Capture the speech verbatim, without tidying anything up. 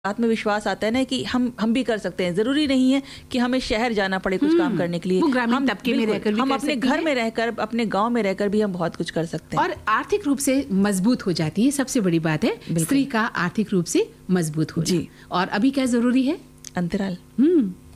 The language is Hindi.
आत्मविश्वास आता है ना कि हम हम भी कर सकते हैं। जरूरी नहीं है कि हमें शहर जाना पड़े कुछ काम करने के लिए। वो ग्रामीण तबके में रहकर भी हम कर अपने सकती घर हैं। में रहकर, अपने गांव में रहकर भी हम बहुत कुछ कर सकते हैं और आर्थिक रूप से मजबूत हो जाती है। सबसे बड़ी बात है स्त्री का आर्थिक रूप से मजबूत होना। जी। और अभी क्या जरूरी है? अंतराल। हम्म